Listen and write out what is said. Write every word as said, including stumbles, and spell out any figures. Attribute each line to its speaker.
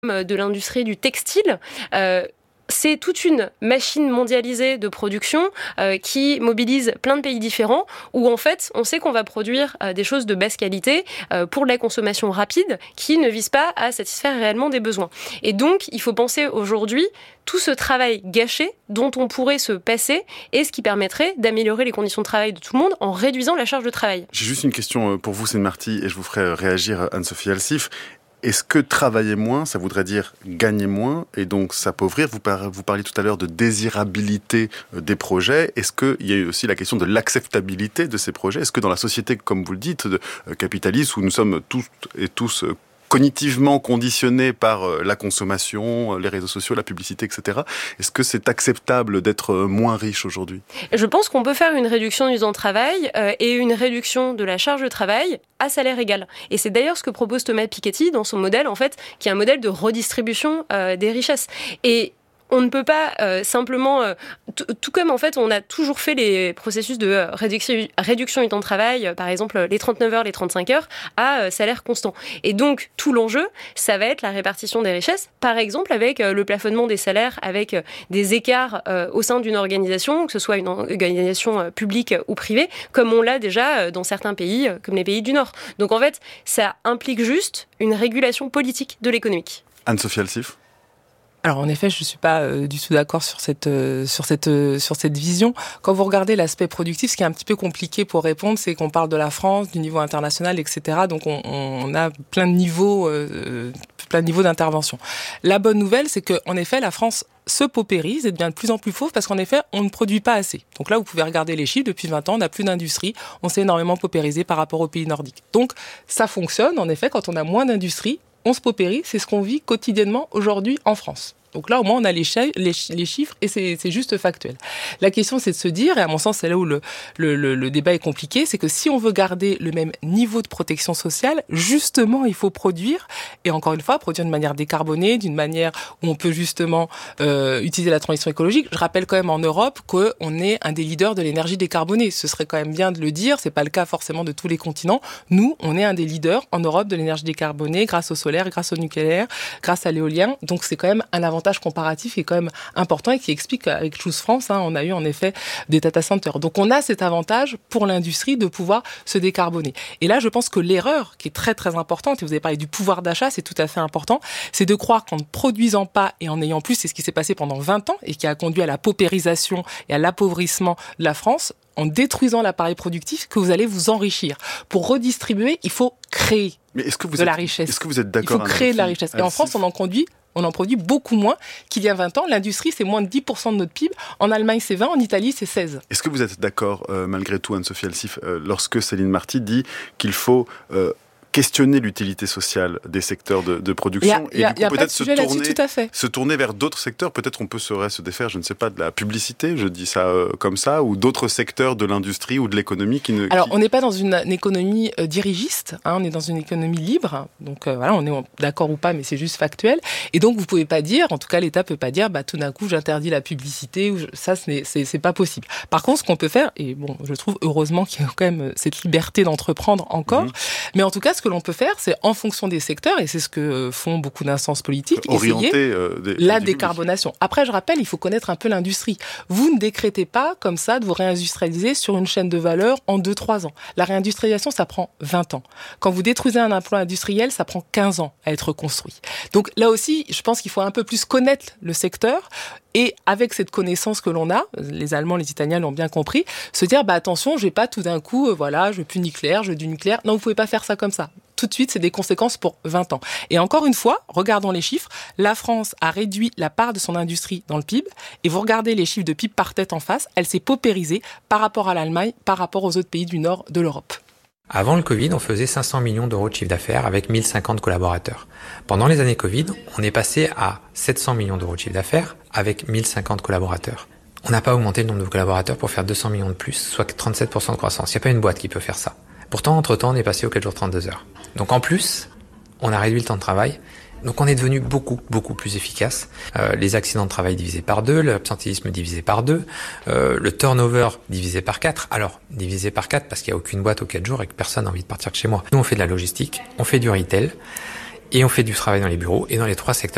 Speaker 1: de l'industrie du textile. Euh, C'est toute une machine mondialisée de production euh, qui mobilise plein de pays différents où en fait on sait qu'on va produire euh, des choses de basse qualité euh, pour de la consommation rapide qui ne vise pas à satisfaire réellement des besoins. Et donc il faut penser aujourd'hui tout ce travail gâché dont on pourrait se passer et ce qui permettrait d'améliorer les conditions de travail de tout le monde en réduisant la charge de travail.
Speaker 2: J'ai juste une question pour vous, Seine Marty, et je vous ferai réagir Anne-Sophie Alsif. Est-ce que travailler moins, ça voudrait dire gagner moins et donc s'appauvrir ? Vous, par, vous parliez tout à l'heure de désirabilité des projets. Est-ce qu'il y a aussi la question de l'acceptabilité de ces projets ? Est-ce que dans la société, comme vous le dites, de, euh, capitaliste, où nous sommes tous et tous euh, cognitivement conditionnés par euh, la consommation, les réseaux sociaux, la publicité, et cetera, est-ce que c'est acceptable d'être euh, moins riche aujourd'hui ?
Speaker 1: Je pense qu'on peut faire une réduction du temps de travail euh, et une réduction de la charge de travail à salaire égal. Et c'est d'ailleurs ce que propose Thomas Piketty dans son modèle, en fait, qui est un modèle de redistribution euh, des richesses. Et on ne peut pas euh, simplement, euh, t- tout comme en fait on a toujours fait les processus de euh, réduction, réduction du temps de travail, euh, par exemple les trente-neuf heures, les trente-cinq heures, à euh, salaire constant. Et donc tout l'enjeu, ça va être la répartition des richesses, par exemple avec euh, le plafonnement des salaires, avec euh, des écarts euh, au sein d'une organisation, que ce soit une organisation euh, publique ou privée, comme on l'a déjà euh, dans certains pays, euh, comme les pays du Nord. Donc en fait, ça implique juste une régulation politique de l'économie.
Speaker 2: Anne-Sophie Alsif ?
Speaker 3: Alors en effet, je ne suis pas euh, du tout d'accord sur cette euh, sur cette euh, sur cette vision. Quand vous regardez l'aspect productif, ce qui est un petit peu compliqué pour répondre, c'est qu'on parle de la France, du niveau international, et cetera. Donc on, on a plein de niveaux, euh, plein de niveaux d'intervention. La bonne nouvelle, c'est que en effet, la France se paupérise et devient de plus en plus fauve parce qu'en effet, on ne produit pas assez. Donc là, vous pouvez regarder les chiffres. Depuis vingt ans, on n'a plus d'industrie. On s'est énormément paupérisé par rapport aux pays nordiques. Donc ça fonctionne. En effet, quand on a moins d'industrie, on se paupérise, c'est ce qu'on vit quotidiennement aujourd'hui en France. Donc là, au moins, on a les, chi- les, ch- les chiffres et c'est, c'est juste factuel. La question, c'est de se dire, et à mon sens, c'est là où le, le, le, le débat est compliqué, c'est que si on veut garder le même niveau de protection sociale, justement, il faut produire, et encore une fois, produire d'une manière décarbonée, d'une manière où on peut justement euh, utiliser la transition écologique. Je rappelle quand même en Europe qu'on est un des leaders de l'énergie décarbonée. Ce serait quand même bien de le dire, c'est pas le cas forcément de tous les continents. Nous, on est un des leaders en Europe de l'énergie décarbonée grâce au solaire, grâce au nucléaire, grâce à l'éolien. Donc c'est quand même un avantage comparatif qui est quand même important et qui explique qu'avec Choose France, hein, on a eu en effet des data centers. Donc on a cet avantage pour l'industrie de pouvoir se décarboner. Et là, je pense que l'erreur qui est très très importante, et vous avez parlé du pouvoir d'achat, c'est tout à fait important, c'est de croire qu'en ne produisant pas et en ayant plus, c'est ce qui s'est passé pendant vingt ans et qui a conduit à la paupérisation et à l'appauvrissement de la France, en détruisant l'appareil productif, que vous allez vous enrichir. Pour redistribuer, il faut créer
Speaker 2: Mais est-ce que vous
Speaker 3: de
Speaker 2: êtes,
Speaker 3: la richesse.
Speaker 2: Est-ce que vous êtes d'accord ?
Speaker 3: Il faut créer de la richesse. Et en France, on en conduit On en produit beaucoup moins qu'il y a vingt ans. L'industrie, c'est moins de dix pour cent de notre P I B. En Allemagne, c'est vingt. En Italie, c'est seize.
Speaker 2: Est-ce que vous êtes d'accord, euh, malgré tout, Anne-Sophie Alsif, euh, lorsque Céline Marty dit qu'il faut euh, questionner l'utilité sociale des secteurs de, de production
Speaker 3: y a,
Speaker 2: et du coup peut-être se tourner,
Speaker 3: tout à fait.
Speaker 2: se tourner vers d'autres secteurs. Peut-être on peut se, se défaire, je ne sais pas, de la publicité, je dis ça euh, comme ça, ou d'autres secteurs de l'industrie ou de l'économie qui ne...
Speaker 3: Alors,
Speaker 2: qui...
Speaker 3: on n'est pas dans une, une économie euh, dirigiste, hein, on est dans une économie libre. Donc euh, voilà, on est d'accord ou pas, mais c'est juste factuel. Et donc, vous pouvez pas dire, en tout cas, l'État peut pas dire, bah tout d'un coup, j'interdis la publicité. Ou je, ça, ce n'est, c'est, c'est pas possible. Par contre, ce qu'on peut faire, et bon, je trouve heureusement qu'il y a quand même cette liberté d'entreprendre encore, mmh. mais en tout cas, ce que l'on peut faire, c'est en fonction des secteurs, et c'est ce que font beaucoup d'instances politiques,
Speaker 2: orienter
Speaker 3: essayer
Speaker 2: euh, des,
Speaker 3: la
Speaker 2: des
Speaker 3: décarbonation. Après, je rappelle, il faut connaître un peu l'industrie. Vous ne décrétez pas comme ça de vous réindustrialiser sur une chaîne de valeur en deux trois ans. La réindustrialisation, ça prend vingt ans. Quand vous détruisez un emploi industriel, ça prend quinze ans à être construit. Donc là aussi, je pense qu'il faut un peu plus connaître le secteur. Et avec cette connaissance que l'on a, les Allemands, les Italiens l'ont bien compris, se dire, bah attention, je vais pas tout d'un coup, euh, voilà, je veux plus nucléaire, je veux du nucléaire. Non, vous pouvez pas faire ça comme ça. Tout de suite, c'est des conséquences pour vingt ans. Et encore une fois, regardons les chiffres. La France a réduit la part de son industrie dans le P I B. Et vous regardez les chiffres de P I B par tête en face, elle s'est paupérisée par rapport à l'Allemagne, par rapport aux autres pays du nord de l'Europe.
Speaker 4: Avant le Covid, on faisait cinq cents millions d'euros de chiffre d'affaires avec mille cinquante collaborateurs. Pendant les années Covid, on est passé à sept cents millions d'euros de chiffre d'affaires avec mille cinquante collaborateurs. On n'a pas augmenté le nombre de collaborateurs pour faire deux cents millions de plus, soit trente-sept pour cent de croissance. Il n'y a pas une boîte qui peut faire ça. Pourtant, entre-temps, on est passé aux quatre jours trente-deux heures. Donc en plus, on a réduit le temps de travail. Donc on est devenu beaucoup, beaucoup plus efficace. Euh, les accidents de travail divisés par deux, l'absentéisme divisé par deux, euh, le turnover divisé par quatre. Alors, divisé par quatre parce qu'il n'y a aucune boîte aux quatre jours et que personne n'a envie de partir de chez moi. Nous, on fait de la logistique, on fait du retail et on fait du travail dans les bureaux. Et dans les trois secteurs,